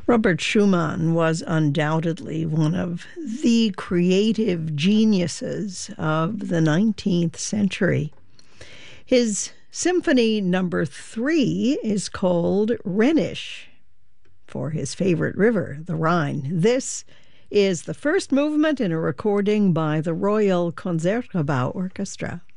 Robert Schumann was undoubtedly one of the creative geniuses of the 19th century. His Symphony Number 3 is called Rhenish, for his favorite river, the Rhine. This is the first movement in a recording by the Royal Concertgebouw Orchestra.